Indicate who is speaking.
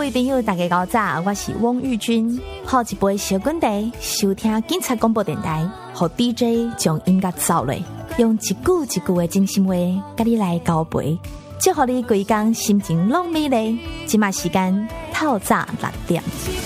Speaker 1: 位朋友大家好早，我是汪玉君，喝一杯小滚茶，收听警察广播电台，和 DJ 将音乐走落，用一句一句的真心话，甲你来交陪，祝福你规工心情拢美丽。今晚时间透早6点。